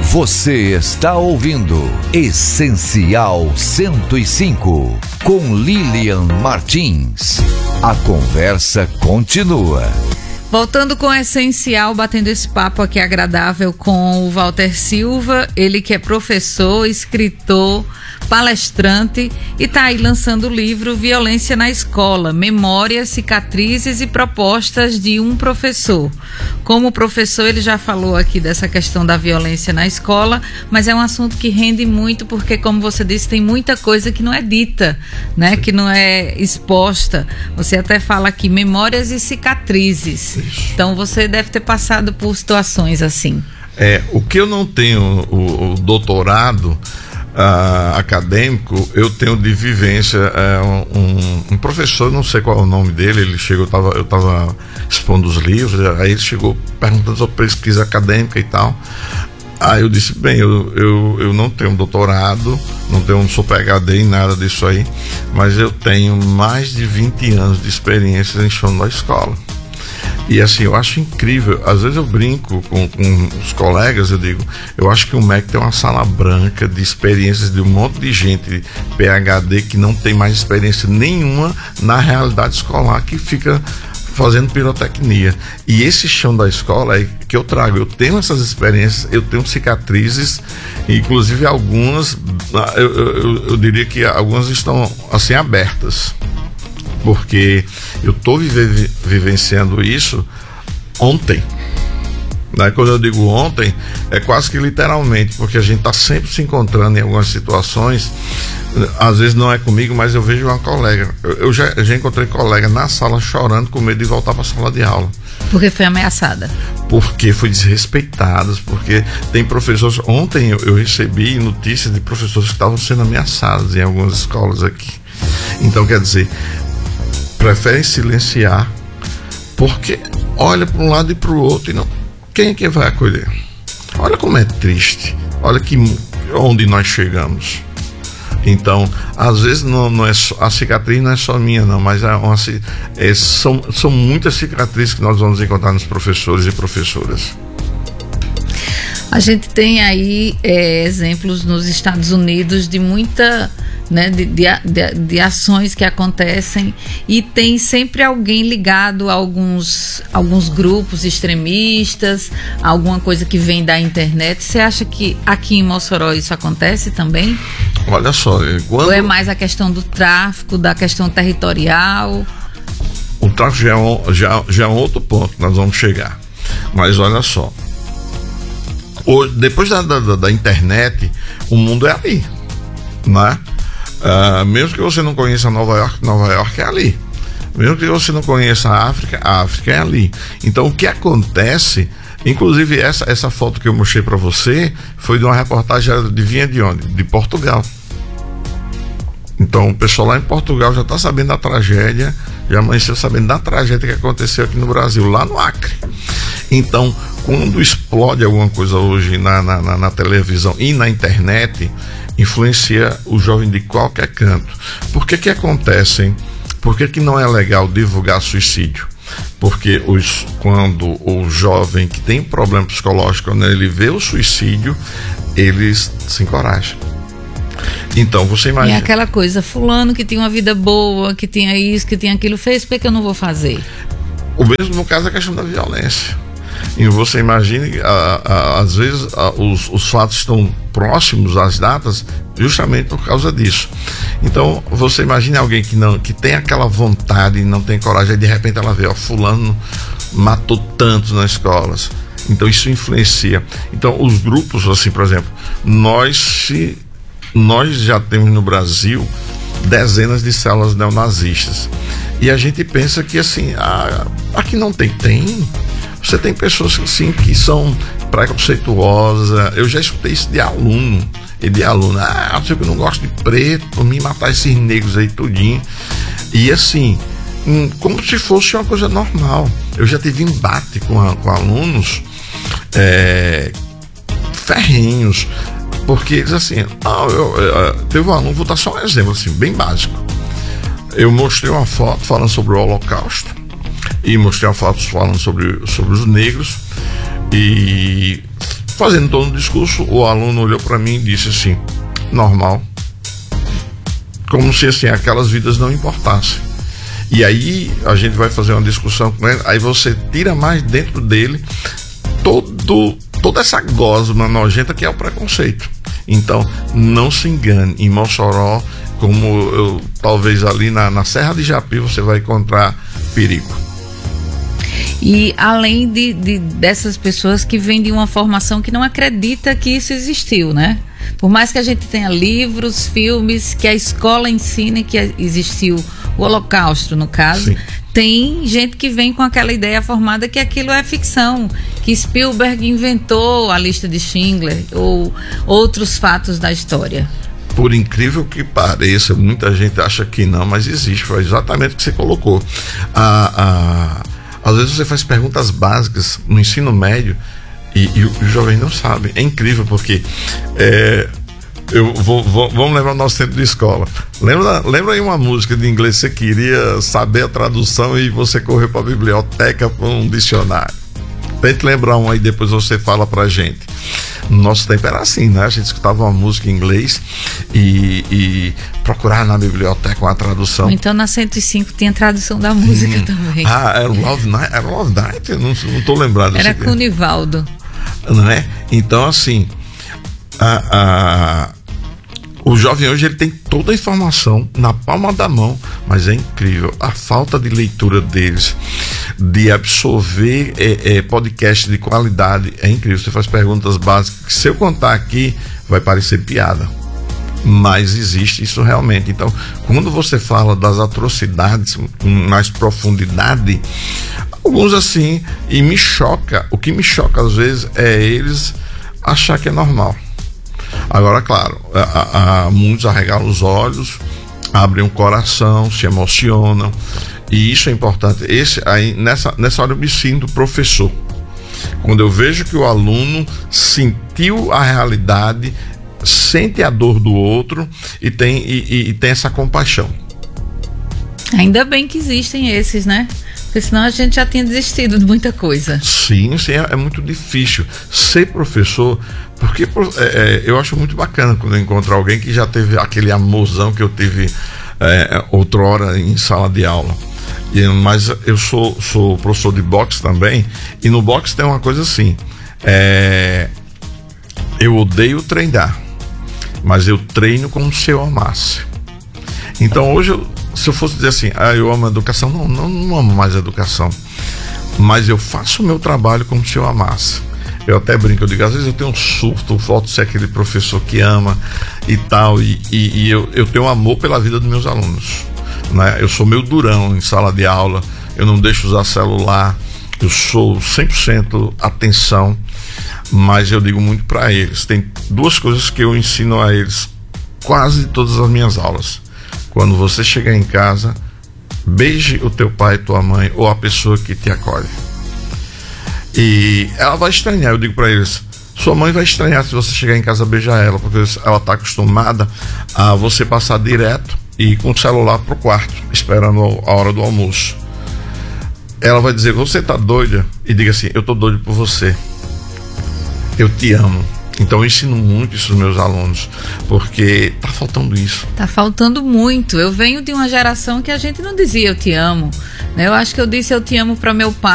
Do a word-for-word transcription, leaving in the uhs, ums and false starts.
Você está ouvindo Essencial cento e cinco, com Lilian Martins. A conversa continua. Voltando com o Essencial, batendo esse papo aqui agradável com o Walter Silva, ele que é professor, escritor, palestrante e está aí lançando o livro Violência na Escola, Memórias, Cicatrizes e Propostas de um Professor. Como professor, ele já falou aqui dessa questão da violência na escola, mas é um assunto que rende muito porque, como você disse, tem muita coisa que não é dita, né? Que não é exposta. Você até fala aqui, memórias e cicatrizes. Isso. Então você deve ter passado por situações assim. É, o que eu não tenho o, o doutorado Uh, acadêmico, eu tenho de vivência. uh, um, um professor, não sei qual é o nome dele, ele chegou, eu estava eu tava expondo os livros, aí ele chegou perguntando sobre pesquisa acadêmica e tal. Aí eu disse, bem, eu, eu, eu não tenho doutorado, não tenho, não sou P H D em nada disso aí, mas eu tenho mais de vinte anos de experiência em chão da escola. E assim, eu acho incrível, às vezes eu brinco com, com os colegas, eu digo, eu acho que o M E C tem uma sala branca de experiências de um monte de gente P H D que não tem mais experiência nenhuma na realidade escolar, que fica fazendo pirotecnia. E esse chão da escola é que eu trago, eu tenho essas experiências, eu tenho cicatrizes, inclusive algumas, eu, eu, eu diria que algumas estão assim abertas, porque eu estou vive, vivenciando isso ontem, né? Quando eu digo ontem, é quase que literalmente, porque a gente está sempre se encontrando em algumas situações, às vezes não é comigo, mas eu vejo uma colega, eu, eu já, já encontrei colega na sala chorando com medo de voltar para a sala de aula. Porque foi ameaçada? Porque foi desrespeitadas, porque tem professores, ontem eu, eu recebi notícias de professores que estavam sendo ameaçados em algumas escolas aqui. Então, quer dizer, preferem silenciar, porque olha para um lado e para o outro e não, quem é que vai acolher? Olha como é triste, olha que, onde nós chegamos. Então, às vezes não, não é só, a cicatriz não é só minha não, mas é uma, é, são, são muitas cicatrizes que nós vamos encontrar nos professores e professoras. A gente tem aí é, exemplos nos Estados Unidos de muita, né, de, de, de, de ações que acontecem, e tem sempre alguém ligado a alguns, alguns grupos extremistas, alguma coisa que vem da internet. Você acha que aqui em Mossoró isso acontece também? Olha só, quando... Ou é mais a questão do tráfico, da questão territorial? O tráfico já é um, já, já é um outro ponto que nós vamos chegar, mas olha só, hoje, depois da, da, da internet, o mundo é ali, né? Uh, mesmo que você não conheça Nova York, Nova York é ali. Mesmo que você não conheça a África, a África é ali. Então, o que acontece, inclusive essa, essa foto que eu mostrei para você, foi de uma reportagem, adivinha de onde? De Portugal. Então, o pessoal lá em Portugal já está sabendo da tragédia, já amanheceu sabendo da tragédia que aconteceu aqui no Brasil, lá no Acre. Então, quando explode alguma coisa hoje na, na, na, na televisão e na internet, influencia o jovem de qualquer canto. Por que que acontecem? Por que que não é legal divulgar suicídio? Porque os, quando o jovem que tem problema psicológico, quando ele vê o suicídio, eles se encorajam. Então, você imagina. E aquela coisa, fulano que tinha uma vida boa, que tinha isso, que tinha aquilo, fez, por que eu não vou fazer? O mesmo no caso da questão da violência. E você imagine, a, a, às vezes a, os, os fatos estão próximos às datas justamente por causa disso. Então, você imagine alguém que, não, que tem aquela vontade e não tem coragem, e de repente ela vê, ó, fulano matou tantos nas escolas. Então, isso influencia. Então, os grupos, assim, por exemplo, nós se... Nós já temos no Brasil dezenas de células neonazistas. E a gente pensa que assim, ah, aqui não tem, tem. Você tem pessoas assim que são preconceituosas. Eu já escutei isso de aluno e de aluna. Ah, eu sei que eu não gosto de preto, por mim matar esses negros aí tudinho. E assim, hum, como se fosse uma coisa normal. Eu já tive embate com, a, com alunos é, ferrenhos. Porque eles assim, ah, eu, eu, teve um aluno, vou dar só um exemplo assim, bem básico. Eu mostrei uma foto falando sobre o Holocausto e mostrei uma foto falando sobre, sobre os negros, e Fazendo todo o discurso, o aluno olhou para mim e disse assim: normal. Como se assim, aquelas vidas não importassem. E aí a gente vai fazer uma discussão com ele, aí você tira mais dentro dele todo, toda essa gosma nojenta que é o preconceito. Então, não se engane, em Mossoró, como eu, talvez ali na, na Serra de Japi, você vai encontrar perigo. E além de, de, dessas pessoas que vêm de uma formação que não acredita que isso existiu, né? Por mais que a gente tenha livros, filmes, que a escola ensine que existiu o Holocausto, no caso, sim, tem gente que vem com aquela ideia formada que aquilo é ficção, que Spielberg inventou a lista de Schindler ou outros fatos da história. Por incrível que pareça, muita gente acha que não, mas existe, foi exatamente o que você colocou. A, a, às vezes você faz perguntas básicas no ensino médio e, e o jovem não sabe. É incrível porque é, eu vou, vou, vamos lembrar o nosso tempo de escola. Lembra, lembra aí uma música de inglês, você queria saber a tradução e você correu para a biblioteca para um dicionário. Tente lembrar um aí, depois você fala pra gente. No nosso tempo era assim, né? A gente escutava uma música em inglês e, e procurava na biblioteca uma tradução. Então na cento e cinco tinha tradução da música hum. também. Ah, era Love Night, era Love Night, eu não, não tô lembrado. Era com o Nivaldo. Não é? Então assim, a, a, o jovem hoje ele tem toda a informação na palma da mão, mas é incrível a falta de leitura deles, de absorver é, é, podcast de qualidade, é incrível. Você faz perguntas básicas que, se eu contar aqui, vai parecer piada, mas existe isso realmente. Então, quando você fala das atrocidades com mais profundidade, alguns assim, e me choca, o que me choca às vezes é eles achar que é normal. Agora, claro, a, a, a, muitos arregalam os olhos, abrem o coração, se emocionam, e isso é importante. Esse, aí, nessa, nessa hora eu me sinto professor. Quando eu vejo que o aluno sentiu a realidade, sente a dor do outro e tem, e, e, e tem essa compaixão. Ainda bem que existem esses, né? Porque senão a gente já tinha desistido de muita coisa. Sim, sim, é, é muito difícil ser professor, porque é, eu acho muito bacana quando eu encontro alguém que já teve aquele amorzão que eu tive é, outrora em sala de aula. E, mas eu sou, sou professor de boxe também, e no boxe tem uma coisa assim, é, eu odeio treinar, mas eu treino como se eu amasse. Então hoje, eu, se eu fosse dizer assim, ah, eu amo a educação, não, não, não amo mais a educação, mas eu faço o meu trabalho como se eu amasse. Eu até brinco, eu digo, às vezes eu tenho um surto, falta ser aquele professor que ama e tal, e, e, e eu, eu tenho amor pela vida dos meus alunos, né? Eu sou meio durão em sala de aula, eu não deixo usar celular, eu sou cem por cento atenção, mas eu digo muito para eles, tem duas coisas que eu ensino a eles quase todas as minhas aulas. Quando você chegar em casa, beije o teu pai, tua mãe ou a pessoa que te acolhe. E ela vai estranhar, eu digo para eles, sua mãe vai estranhar se você chegar em casa beijar ela, porque ela está acostumada a você passar direto e com o celular pro quarto, esperando a hora do almoço. Ela vai dizer, você tá doida? E diga assim, eu tô doido por você, eu te amo. Então eu ensino muito isso aos meus alunos, porque tá faltando isso. Tá faltando muito. Eu venho de uma geração que a gente não dizia eu te amo, né? Eu acho que eu disse eu te amo para meu pai